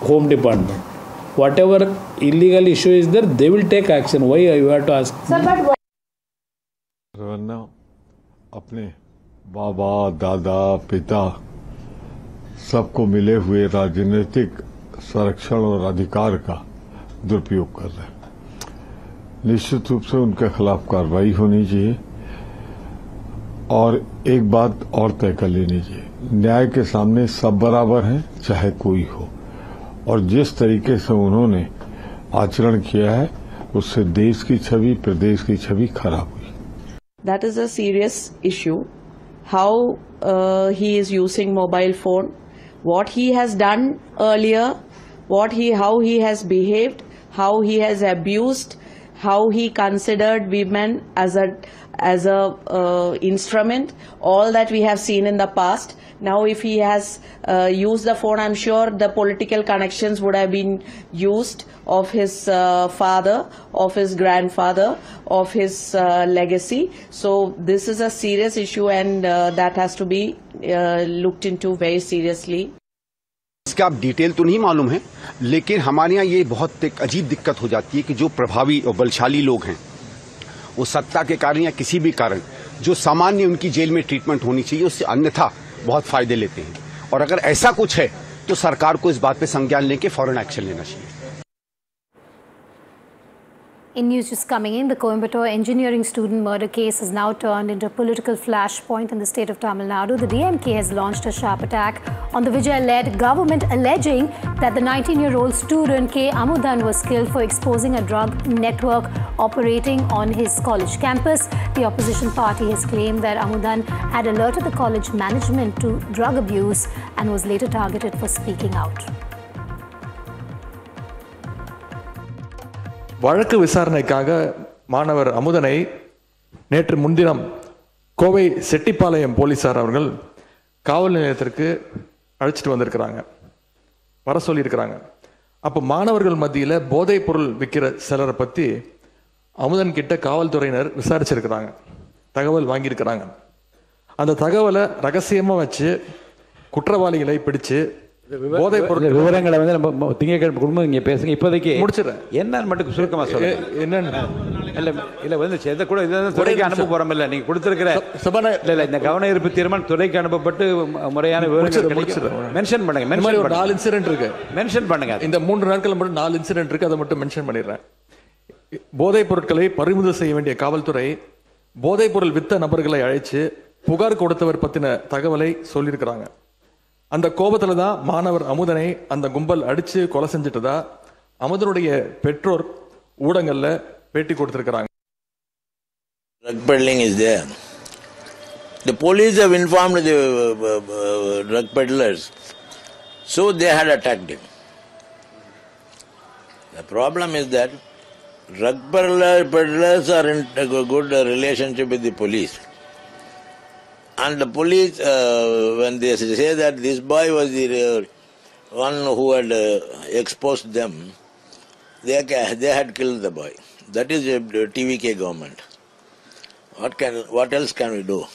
Home Department. Whatever illegal issue is there, they will take action. Why you have to ask? Sir, but वरना अपने बाबा दादा पिता सबको मिले हुए राजनीतिक संरक्षण और अधिकार का दुरुपयोग कर रहे हैं। निश्चित रूप से उनके खिलाफ कार्रवाई होनी चाहिए और एक बात और तय कर लेनी चाहिए, न्याय के सामने सब बराबर हैं, चाहे कोई हो। और जिस तरीके से उन्होंने आचरण किया है उससे देश की छवि, प्रदेश की छवि खराब हुई। That is a serious issue. How he is using mobile phone, what he has done earlier, how he has behaved, how he has abused, how he considered women as a instrument, all that we have seen in the past. Now if he has used the phone, I'm sure the political connections would have been used of his father, of his grandfather, of his legacy. So this is a serious issue and that has to be looked into very seriously. इसका अब detail तो नहीं मालूम है, लेकिन हमारे यहाँ ये बहुत एक अजीब दिक्कत हो जाती है कि जो प्रभावी और बलशाली लोग हैं वो सत्ता के कारण या किसी भी कारण जो सामान्य उनकी जेल में ट्रीटमेंट होनी चाहिए उससे अन्यथा बहुत फायदे लेते हैं। और अगर ऐसा कुछ है तो सरकार को इस बात पे संज्ञान लेके फौरन एक्शन लेना चाहिए। in news just coming in, the Coimbatore engineering student murder case has now turned into a political flashpoint in the state of Tamil Nadu. The DMK has launched a sharp attack on the Vijay-led government, alleging that the 19-year-old student K. Amudan was killed for exposing a drug network operating on his college campus. The opposition party has claimed that Amudan had alerted the college management to drug abuse and was later targeted for speaking out. வழக்கு விசாரணைக்காக மாணவர் அமுதனை நேற்று முன்தினம் கோவை செட்டிப்பாளையம் போலீசார் அவர்கள் காவல் நிலையத்திற்கு அழைச்சிட்டு வந்திருக்கிறாங்க, வர சொல்லியிருக்கிறாங்க. அப்போ மாணவர்கள் மத்தியில் போதைப் பொருள் விற்கிற சிலரை பற்றி அமுதன் கிட்ட காவல்துறையினர் விசாரிச்சிருக்கிறாங்க, தகவல் வாங்கியிருக்கிறாங்க. அந்த தகவலை ரகசியமாக வச்சு குற்றவாளிகளை பிடிச்சு போதைப் பொருள் விவரங்களை வந்து நம்ம திங்கட்கிழமை குடும்பம் இங்கே பேசுங்க. இப்போதைக்கு முடிச்சிடறேன். என்னன்னு மட்டும் சுருக்கமாக சொல்லுங்க. என்னன்னு இல்லை வந்து எதை கூட இதான் துறைக்கு அனுப்ப போகிறோம். இல்லை நீங்கள் கொடுத்துருக்கிற இல்லை இந்த கவன ஈர்ப்பு தீர்மானம் துறைக்கு அனுப்பப்பட்டு முறையான விவரங்கள் மென்ஷன் பண்ணுங்க. மென்ஷன் ஒரு 4 இன்சிடென்ட் இருக்கு, மென்ஷன் பண்ணுங்க. இந்த 3 நாட்கள் மட்டும் 4 இன்சிடென்ட் இருக்கு, அதை மட்டும் மென்ஷன் பண்ணிடுறேன். போதைப் பொருட்களை பறிமுதல் செய்ய வேண்டிய காவல்துறை போதைப் பொருள் வித்த நபர்களை அழைச்சு புகார் கொடுத்தவர் பத்தின தகவலை சொல்லியிருக்கிறாங்க. அந்த கோபத்துல தான் மாணவர் அமுதனை அந்த கும்பல் அடிச்சு கொலை செஞ்சிட்டதா அமுதனுடைய பெற்றோர் ஊடகங்கள்ல பேட்டி கொடுத்திருக்கிறாங்க. Drug peddling is there. The police have informed the drug peddlers, so they had attacked him. The problem is that drug peddlers are in a good relationship with the police. And the police, when they say that this boy was the one who had exposed them, they had killed the boy. That is the TVK government. What else can we do?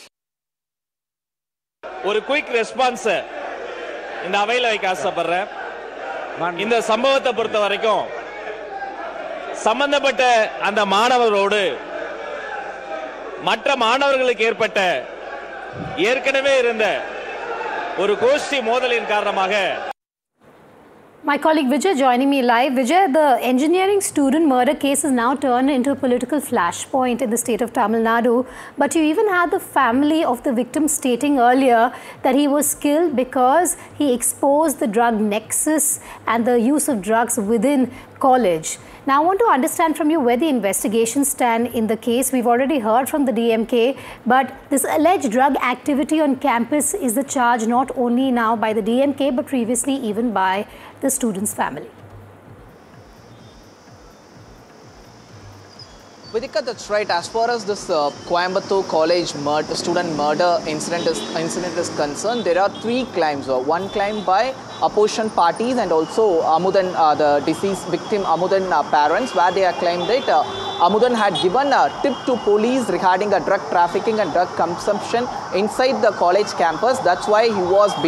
ஒரு quick response இந்த அவையில் வைக்க ஆசைப்படுறேன். இந்த சம்பவத்தை பொறுத்த வரைக்கும் சம்பந்தப்பட்ட அந்த மாணவரோடு மற்ற மாணவர்களுக்கு ஏற்பட்ட ஏற்கனவே இருந்த ஒரு கோஷ்டி மோதலின் காரணமாக. My colleague Vijay joining me live. Vijay, the engineering student murder case is now turned into a political flashpoint in the state of Tamil Nadu. But you even had the family of the victim stating earlier that he was killed because he exposed the drug nexus and the use of drugs within college. Now, I want to understand from you where the investigations stand in the case. We've already heard from the DMK, but this alleged drug activity on campus is the charge not only now by the DMK, but previously even by the student's family. Vidika, that's right. As far as this Coimbatore College student murder incident is concerned, there are 3 claims. One claim by opposition parties and also Amudan, the deceased victim Amudan parents, where they are claimed that Amudan had given a tip to police regarding a drug trafficking and drug consumption inside the college campus. That's why he was